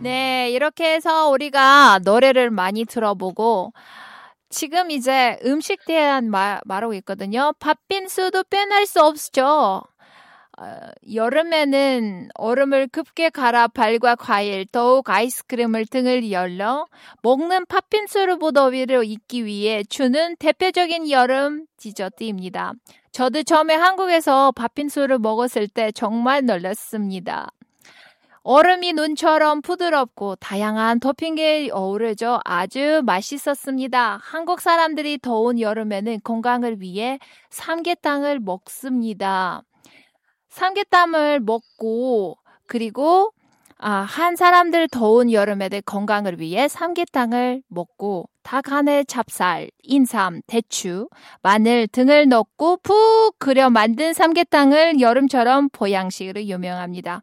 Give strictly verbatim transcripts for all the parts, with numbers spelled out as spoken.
네, 이렇게 해서 우리가 노래를 많이 들어보고 지금 이제 음식 대한 말, 말하고 있거든요. 팥빙수도 빼낼 수 없죠. 어, 여름에는 얼음을 급게 갈아 발과 과일, 더욱 아이스크림을 등을 열러 먹는 팥빙수를 무더위를 잊기 위해 주는 대표적인 여름 디저트입니다. 저도 처음에 한국에서 팥빙수를 먹었을 때 정말 놀랐습니다. 얼음이 눈처럼 부드럽고 다양한 토핑이 어우러져 아주 맛있었습니다. 한국 사람들이 더운 여름에는 건강을 위해 삼계탕을 먹습니다. 삼계탕을 먹고 그리고 아, 한 사람들 더운 여름에는 건강을 위해 삼계탕을 먹고 닭 안에 찹쌀, 인삼, 대추, 마늘 등을 넣고 푹 끓여 만든 삼계탕을 여름처럼 보양식으로 유명합니다.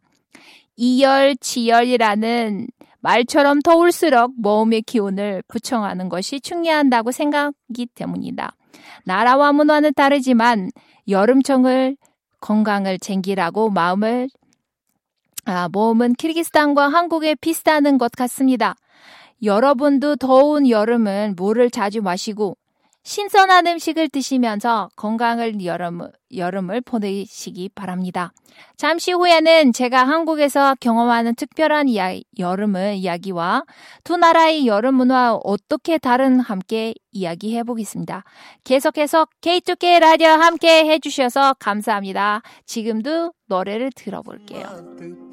이열치열이라는 말처럼 더울수록 몸의 기운을 부청하는 것이 중요하다고 생각하기 때문이다. 나라와 문화는 다르지만 여름철을 건강을 챙기라고 마음을 아, 모험은 키르기스탄과 한국에 비슷한 것 같습니다. 여러분도 더운 여름은 물을 자주 마시고 신선한 음식을 드시면서 건강을 여름, 여름을 보내시기 바랍니다. 잠시 후에는 제가 한국에서 경험하는 특별한 이야, 여름의 이야기와 두 나라의 여름 문화 어떻게 다른 함께 이야기해 보겠습니다. 계속해서 케이 투 케이 라디오 함께 해주셔서 감사합니다. 지금도 노래를 들어볼게요.